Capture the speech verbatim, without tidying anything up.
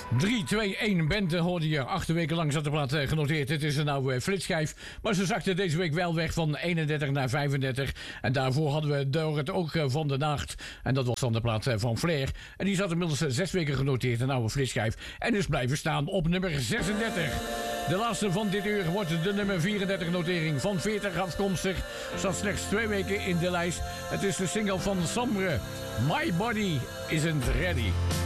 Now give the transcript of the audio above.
drie twee één Bente hoorde je. Acht weken lang zat de plaat genoteerd. Het is een oude flitsschijf. Maar ze zakte deze week wel weg van eenendertig naar vijfendertig. En daarvoor hadden we Door het Oog van de Nacht. En dat was dan de plaat van Flair. En die zat inmiddels zes weken genoteerd. Een oude flitsschijf. En is blijven staan op nummer zesendertig. De laatste van dit uur wordt de nummer vierendertig notering van veertig afkomstig. Zat slechts twee weken in de lijst. Het is de single van Samre. My Body Isn't Ready.